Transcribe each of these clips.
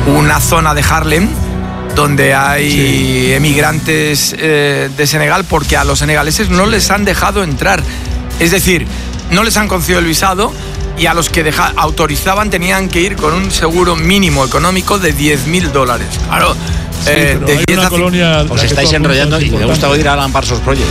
una zona de Harlem donde hay emigrantes de Senegal, porque a los senegaleses no les han dejado entrar. Es decir, no les han concedido el visado, y a los que autorizaban tenían que ir con un seguro mínimo económico de $10.000. Claro, sí, de hay una colonia. Os estáis enrollando y me gusta oír a Alan Parsons Project.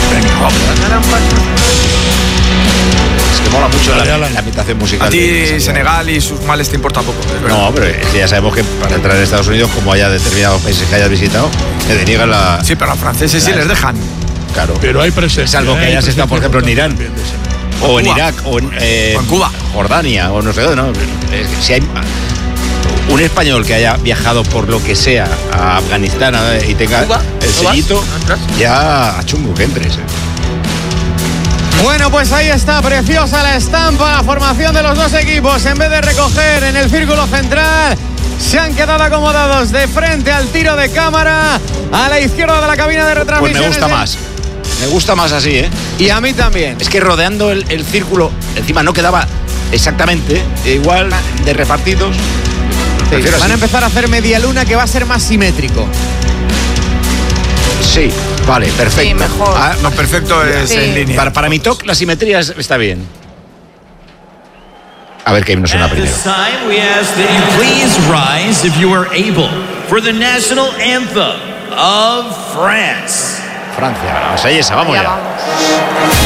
Es que mola mucho la ambientación musical. A ti Senegal y sus males te importa poco. No, pero es que ya sabemos que para entrar en Estados Unidos, como haya determinados países que hayas visitado, te deniegan la... Sí, pero a los franceses sí les dejan. Claro. Pero hay presencia. Salvo que hayas estado, por ejemplo, en Irán. O en Irak, o en Cuba, Jordania, o no sé dónde, ¿no? Si hay un español que haya viajado por lo que sea a Afganistán y tenga ¿Cuba? el sellito, ya a chungo que entres. Bueno, pues ahí está, preciosa la estampa, la formación de los dos equipos. En vez de recoger en el círculo central, se han quedado acomodados de frente al tiro de cámara, a la izquierda de la cabina de retransmisión. Pues me gusta más. Me gusta más así, ¿eh? Y a mí también. Es que rodeando el círculo, encima no quedaba exactamente igual de repartidos. Sí, van a empezar a hacer media luna, que va a ser más simétrico. Sí, vale, perfecto. Sí, mejor. Lo perfecto es en línea. Para mi talk, la simetría está bien. A ver qué himno suena primero. At this time, we ask that you please rise if you are able for the national anthem of France. Francia, vamos a esa, vamos ya. Vamos.